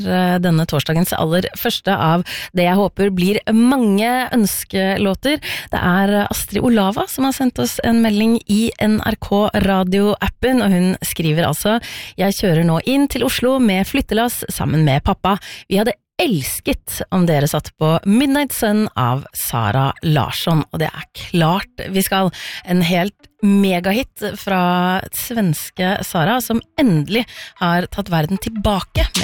denne torsdagens aller første av det jeg håper blir mange ønskelåter. Det Astrid Olava som har sendt oss en melding i NRK Radio-appen, og hun skriver altså: «Jeg kjører nå inn til Oslo med flyttelass sammen med pappa. Vi hadde elsket om dere satt på Midnight Sun av Sara Larsson, og det klart vi skal. En helt megahit fra svenske Sara, som endelig har tatt verden tilbake med